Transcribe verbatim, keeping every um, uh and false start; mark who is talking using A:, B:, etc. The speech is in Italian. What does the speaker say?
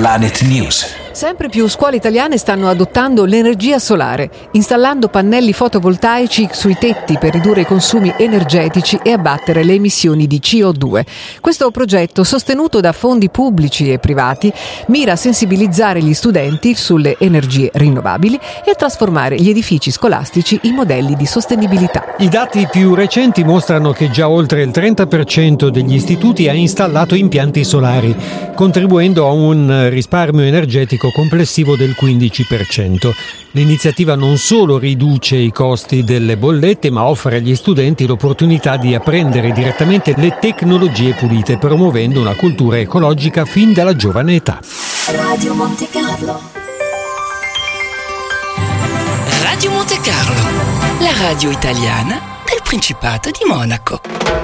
A: Planet News.
B: Sempre più scuole italiane stanno adottando l'energia solare, installando pannelli fotovoltaici sui tetti per ridurre i consumi energetici e abbattere le emissioni di C O due. Questo progetto, sostenuto da fondi pubblici e privati, mira a sensibilizzare gli studenti sulle energie rinnovabili e a trasformare gli edifici scolastici in modelli di sostenibilità.
C: I dati più recenti mostrano che già oltre il trenta per cento degli istituti ha installato impianti solari, contribuendo a un risparmio energetico complessivo del quindici per cento. L'iniziativa non solo riduce i costi delle bollette, ma offre agli studenti l'opportunità di apprendere direttamente le tecnologie pulite, promuovendo una cultura ecologica fin dalla giovane età.
D: Radio Monte Carlo.
E: Radio Monte Carlo, la radio italiana del Principato di Monaco.